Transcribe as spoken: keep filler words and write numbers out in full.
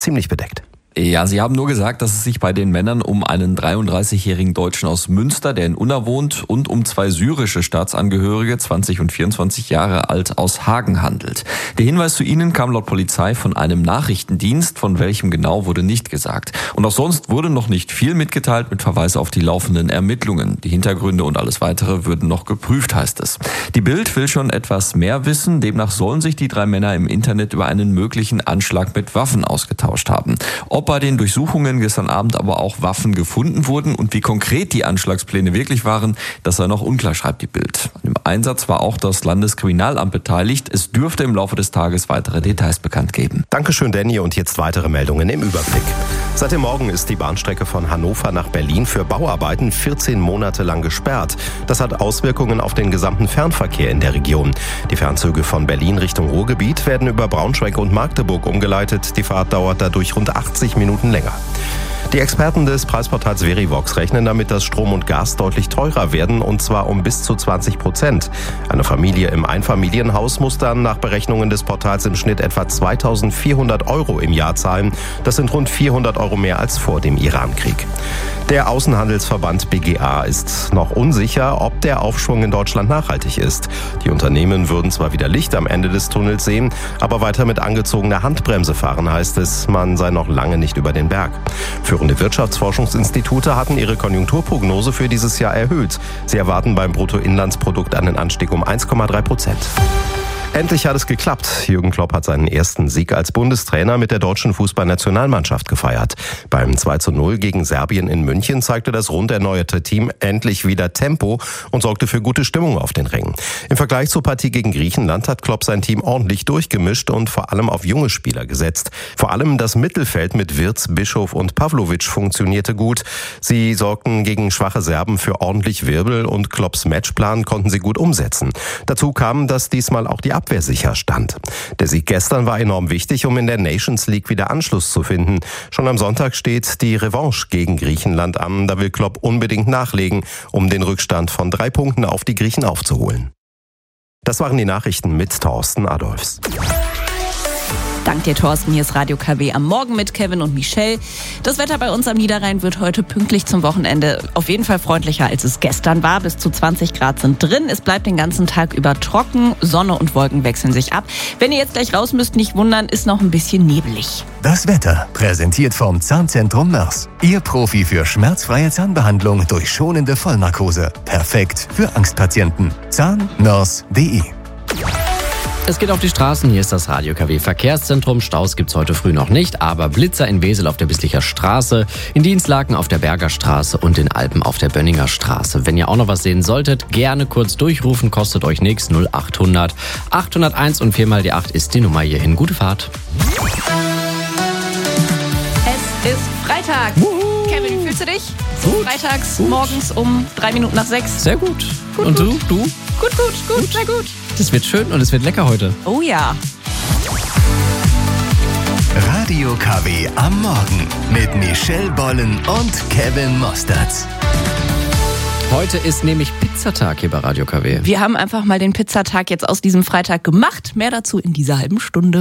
ziemlich bedeckt. Ja, Sie haben nur gesagt, dass es sich bei den Männern um einen dreiunddreißigjährigen Deutschen aus Münster, der in Unna wohnt, und um zwei syrische Staatsangehörige, zwanzig und vierundzwanzig Jahre alt, aus Hagen handelt. Der Hinweis zu ihnen kam laut Polizei von einem Nachrichtendienst, von welchem genau wurde nicht gesagt. Und auch sonst wurde noch nicht viel mitgeteilt mit Verweis auf die laufenden Ermittlungen. Die Hintergründe und alles Weitere würden noch geprüft, heißt es. Die Bild will schon etwas mehr wissen. Demnach sollen sich die drei Männer im Internet über einen möglichen Anschlag mit Waffen ausgetauscht haben. Ob bei den Durchsuchungen gestern Abend aber auch Waffen gefunden wurden und wie konkret die Anschlagspläne wirklich waren, das sei noch unklar, schreibt die Bild. An dem Einsatz war auch das Landeskriminalamt beteiligt. Es dürfte im Laufe des Tages weitere Details bekannt geben. Dankeschön, Danny. Und jetzt weitere Meldungen im Überblick. Seit dem Morgen ist die Bahnstrecke von Hannover nach Berlin für Bauarbeiten vierzehn Monate lang gesperrt. Das hat Auswirkungen auf den gesamten Fernverkehr in der Region. Die Fernzüge von Berlin Richtung Ruhrgebiet werden über Braunschweig und Magdeburg umgeleitet. Die Fahrt dauert dadurch rund achtzig Minuten länger. Die Experten des Preisportals Verivox rechnen damit, dass Strom und Gas deutlich teurer werden, und zwar um bis zu zwanzig Prozent. Eine Familie im Einfamilienhaus muss dann nach Berechnungen des Portals im Schnitt etwa zweitausendvierhundert Euro im Jahr zahlen. Das sind rund vierhundert Euro mehr als vor dem Irankrieg. Der Außenhandelsverband B G A ist noch unsicher, ob der Aufschwung in Deutschland nachhaltig ist. Die Unternehmen würden zwar wieder Licht am Ende des Tunnels sehen, aber weiter mit angezogener Handbremse fahren, heißt es. Man sei noch lange nicht über den Berg. Führende Wirtschaftsforschungsinstitute hatten ihre Konjunkturprognose für dieses Jahr erhöht. Sie erwarten beim Bruttoinlandsprodukt einen Anstieg um eins Komma drei Prozent. Endlich hat es geklappt. Jürgen Klopp hat seinen ersten Sieg als Bundestrainer mit der deutschen Fußballnationalmannschaft gefeiert. Beim zwei zu null gegen Serbien in München zeigte das rund erneuerte Team endlich wieder Tempo und sorgte für gute Stimmung auf den Rängen. Im Vergleich zur Partie gegen Griechenland hat Klopp sein Team ordentlich durchgemischt und vor allem auf junge Spieler gesetzt. Vor allem das Mittelfeld mit Wirtz, Bischof und Pavlovic funktionierte gut. Sie sorgten gegen schwache Serben für ordentlich Wirbel und Klopps Matchplan konnten sie gut umsetzen. Dazu kam, dass diesmal auch die Abwehr sicher stand. Der Sieg gestern war enorm wichtig, um in der Nations League wieder Anschluss zu finden. Schon am Sonntag steht die Revanche gegen Griechenland an. Da will Klopp unbedingt nachlegen, um den Rückstand von drei Punkten auf die Griechen aufzuholen. Das waren die Nachrichten mit Thorsten Adolfs. Dank dir, Thorsten. Hier ist Radio K W am Morgen mit Kevin und Michelle. Das Wetter bei uns am Niederrhein wird heute pünktlich zum Wochenende auf jeden Fall freundlicher, als es gestern war. Bis zu zwanzig Grad sind drin. Es bleibt den ganzen Tag über trocken. Sonne und Wolken wechseln sich ab. Wenn ihr jetzt gleich raus müsst, nicht wundern, ist noch ein bisschen nebelig. Das Wetter präsentiert vom Zahnzentrum Mörs. Ihr Profi für schmerzfreie Zahnbehandlung durch schonende Vollnarkose. Perfekt für Angstpatienten. Zahnmörs punkt de. Es geht auf die Straßen, hier ist das Radio K W Verkehrszentrum. Staus gibt's heute früh noch nicht, aber Blitzer in Wesel auf der Bisslicher Straße, in Dienstlaken auf der Berger Straße und in Alpen auf der Bönninger Straße. Wenn ihr auch noch was sehen solltet, gerne kurz durchrufen, kostet euch nichts. null achthundert achthunderteins und vier mal die acht ist die Nummer hierhin. Gute Fahrt. Es ist Freitag. Wuhu. Kevin, wie fühlst du dich? Gut. Freitags gut. morgens um drei Minuten nach sechs. Sehr gut. gut und gut. du? Du? Gut, gut, gut, gut, sehr gut. Das wird schön und es wird lecker heute. Oh ja. Radio K W am Morgen mit Michelle Bollen und Kevin Mostertz. Heute ist nämlich Pizzatag hier bei Radio K W. Wir haben einfach mal den Pizzatag jetzt aus diesem Freitag gemacht. Mehr dazu in dieser halben Stunde.